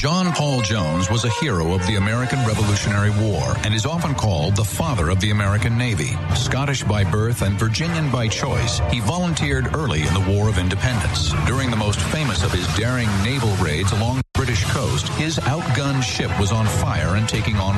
John Paul Jones was a hero of the American Revolutionary War and is often called the father of the American Navy. Scottish by birth and Virginian by choice, he volunteered early in the War of Independence. During the most famous of his daring naval raids along the British coast, his outgunned ship was on fire and taking on